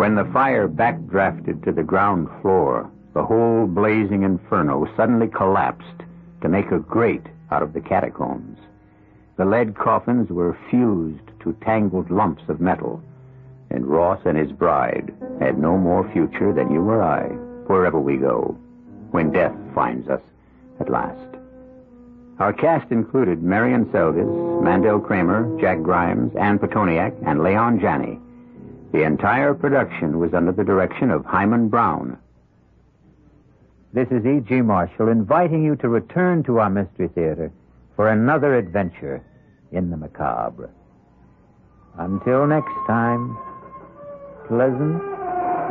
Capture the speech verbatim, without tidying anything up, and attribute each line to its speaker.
Speaker 1: When the fire backdrafted to the ground floor, the whole blazing inferno suddenly collapsed to make a grate out of the catacombs. The lead coffins were fused to tangled lumps of metal, and Ross and his bride had no more future than you or I, wherever we go, when death finds us at last. Our cast included Marion Seldes, Mandel Kramer, Jack Grimes, Ann Petoniak, and Leon Janney. The entire production was under the direction of Hyman Brown.
Speaker 2: This is E G. Marshall inviting you to return to our Mystery Theater for another adventure in the macabre. Until next time, pleasant